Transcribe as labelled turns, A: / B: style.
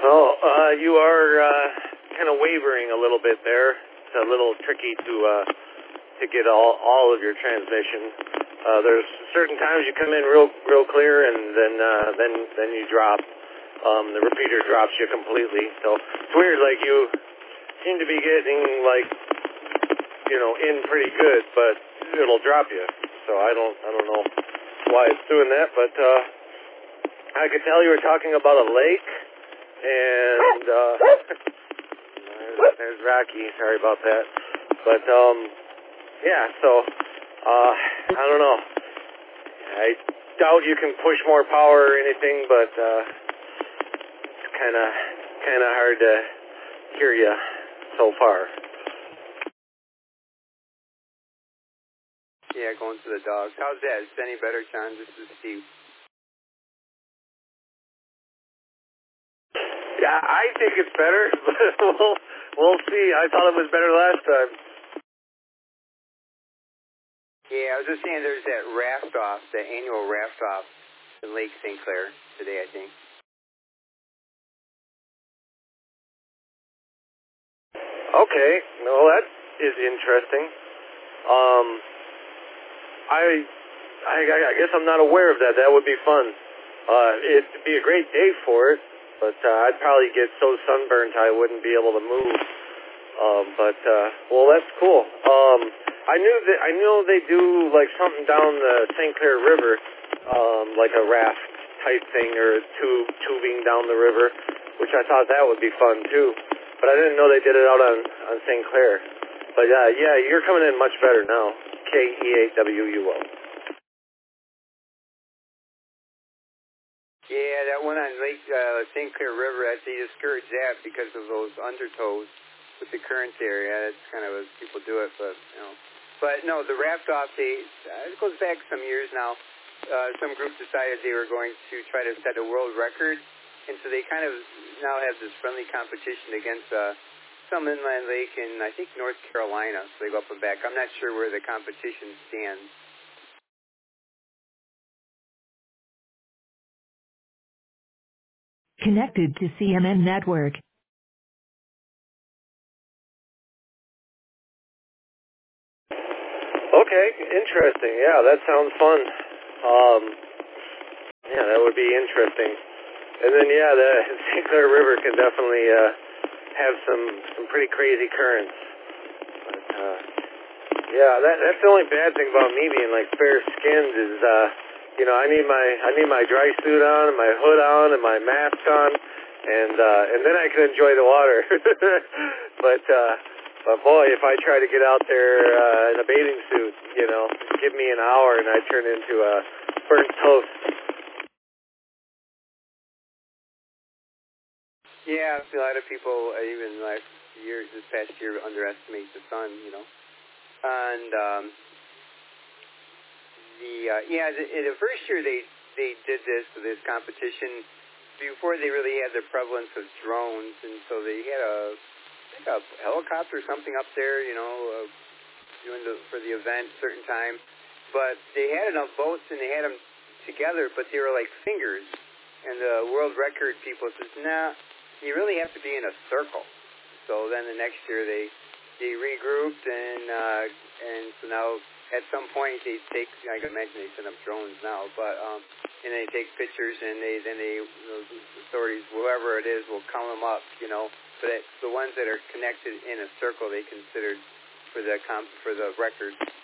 A: Well, you are kind of wavering a little bit there. It's a little tricky to get all of your transmission. There's certain times you come in real clear, and then you drop. The repeater drops you completely. So it's weird. Like you seem to be getting in pretty good, but it'll drop you. So I don't know why it's doing that, but I could tell you were talking about a lake, and there's Rocky. Sorry about that. But yeah. So I don't know. I doubt you can push more power or anything, but it's kind of hard to hear you so far.
B: Yeah, going to the dogs. How's that? Is it any better, John? This is Steve.
A: Yeah, I think it's better, but we'll see. I thought it was better last time.
B: Yeah, I was just saying there's that raft off, the annual raft off in Lake St. Clair today, I think.
A: Okay, well that is interesting. I guess I'm not aware of that. That would be fun. It'd be a great day for it, but I'd probably get so sunburnt I wouldn't be able to move. Well, that's cool. I know they do like something down the St. Clair River, like a raft type thing or tubing down the river, which I thought that would be fun too. But I didn't know they did it out on St. Clair. But yeah, you're coming in much better now. KEAWUO.
B: Yeah, that one on Lake St. Clair River, they discourage that because of those undertows with the current area. That's kind of as people do it, but But no, the raft off, it goes back some years now. Some group decided they were going to try to set a world record, and so they kind of now have this friendly competition against some inland lake in, I think, North Carolina. So they go up and back. I'm not sure where the competition stands.
C: Connected to CMN Network.
A: Okay, interesting. Yeah, that sounds fun. Yeah, that would be interesting. And then, yeah, the St. Clair River can definitely have some pretty crazy currents. But, yeah, that's the only bad thing about me being like fair-skinned is, I need my dry suit on and my hood on and my mask on, and then I can enjoy the water. But boy, if I try to get out there in a bathing suit, give me an hour and I turn into a burnt toast.
B: Yeah, a lot of people, even this past year, underestimate the sun, And the first year they did this competition before they really had the prevalence of drones, and so they had a helicopter or something up there, doing for the event certain time. But they had enough boats and they had them together, but they were like fingers. And the world record people says, nah, you really have to be in a circle. So then the next year they regrouped, and so now at some point they take, I can imagine they send up drones now, but and they take pictures, and then those authorities, whoever it is, will count them up, so that the ones that are connected in a circle they considered for the record.